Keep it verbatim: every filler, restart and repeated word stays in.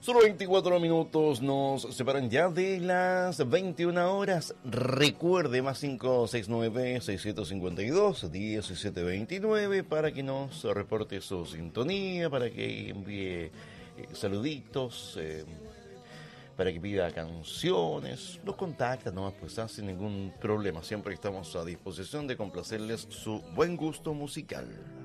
Solo veinticuatro minutos nos separan ya de las veintiuna horas. Recuerde, más cinco seis nueve, seiscientos cincuenta y dos, diecisiete veintinueve para que nos reporte su sintonía, para que envíe eh, saluditos, eh, para que pida canciones. Nos contacta, no, pues ah, sin ningún problema. Siempre estamos a disposición de complacerles su buen gusto musical.